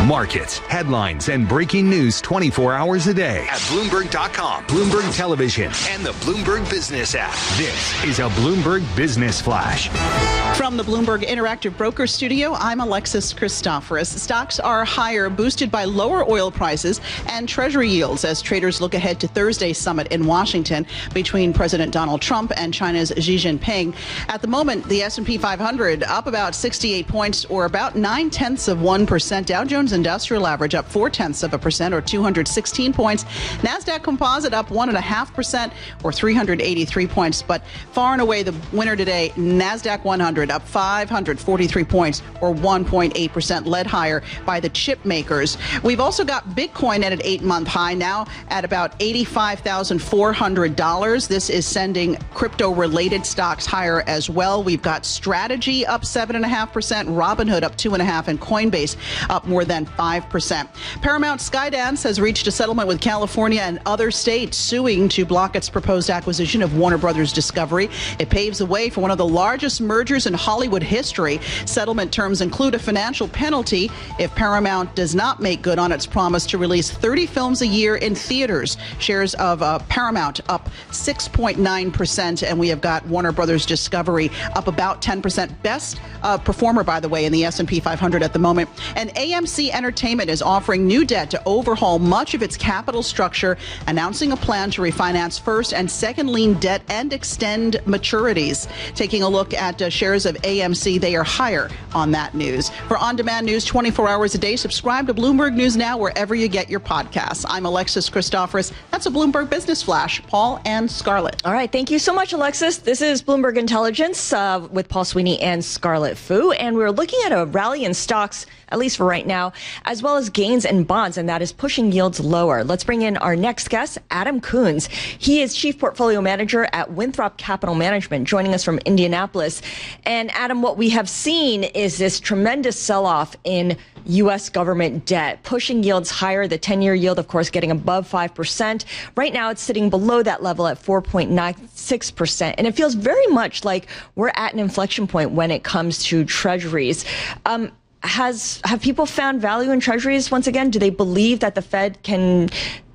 Markets, headlines, and breaking news 24 hours a day at Bloomberg.com, Bloomberg Television, and the Bloomberg Business app. This is a Bloomberg Business Flash. From the Bloomberg Interactive Broker Studio, I'm Alexis Christoforous. Stocks are higher, boosted by lower oil prices and Treasury yields as traders look ahead to Thursday's summit in Washington between President Donald Trump and China's Xi Jinping. At the moment, the S&P 500 up about 68 points, or about 0.9%. Dow Jones Industrial Average up 0.4%, or 216 points. NASDAQ Composite up 1.5%, or 383 points. But far and away the winner today, NASDAQ 100 up 543 points, or 1.8%, led higher by the chip makers. We've also got Bitcoin at an 8-month high, now at about $85,400. This is sending crypto-related stocks higher as well. We've got Strategy up 7.5%, Robinhood up 2.5%, and Coinbase up more than 5%. Paramount Skydance has reached a settlement with California and other states suing to block its proposed acquisition of Warner Brothers Discovery. It paves the way for one of the largest mergers in Hollywood history. Settlement terms include a financial penalty if Paramount does not make good on its promise to release 30 films a year in theaters. Shares of Paramount up 6.9%, and we have got Warner Brothers Discovery up about 10%. Best performer, by the way, in the S&P 500 at the moment. And AMC Entertainment is offering new debt to overhaul much of its capital structure, announcing a plan to refinance first and second lien debt and extend maturities. Taking a look at shares of AMC, they are higher on that news. For on-demand news 24 hours a day, subscribe to Bloomberg News Now wherever you get your podcasts. I'm Alexis Christoforous. That's a Bloomberg Business Flash. Paul and Scarlett. All right. Thank you so much, Alexis. This is Bloomberg Intelligence with Paul Sweeney and Scarlett Fu. And we're looking at a rally in stocks, at least for right now, as well as gains in bonds, and that is pushing yields lower. Let's bring in our next guest, Adam Coons. He is Chief Portfolio Manager at Winthrop Capital Management, joining us from Indianapolis. And Adam, what we have seen is this tremendous sell-off in U.S. government debt, pushing yields higher. The 10-year yield, of course, getting above 5%. Right now, it's sitting below that level at 4.96%. And it feels very much like we're at an inflection point when it comes to treasuries. Have people found value in treasuries once again? Do they believe that the Fed can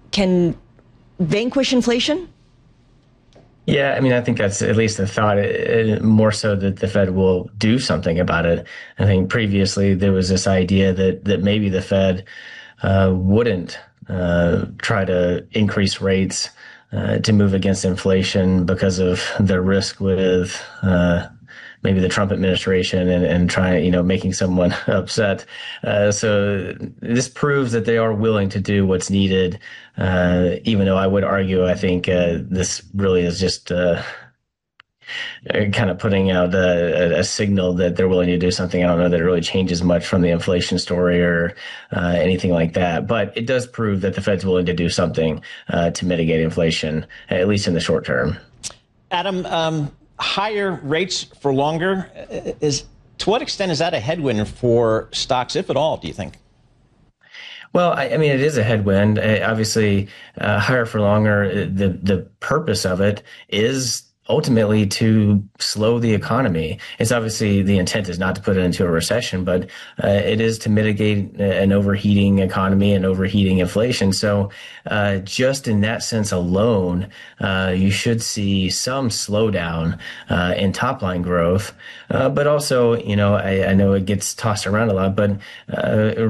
vanquish inflation? Yeah, I mean, I think that's at least the thought, more so that the Fed will do something about it. I think previously there was this idea that maybe the Fed wouldn't try to increase rates to move against inflation because of the risk with maybe the Trump administration and trying, making someone upset. So this proves that they are willing to do what's needed, even though I would argue, I think this really is just kind of putting out a signal that they're willing to do something. I don't know that it really changes much from the inflation story or anything like that. But it does prove that the Fed's willing to do something to mitigate inflation, at least in the short term. Adam, higher rates for longer, to what extent is that a headwind for stocks, if at all, do you think? Well, I mean, it is a headwind. Obviously, higher for longer, the purpose of it is ultimately to slow the economy. It's obviously the intent is not to put it into a recession, but it is to mitigate an overheating economy and overheating inflation. So just in that sense alone, you should see some slowdown in top line growth. But also, I know it gets tossed around a lot, but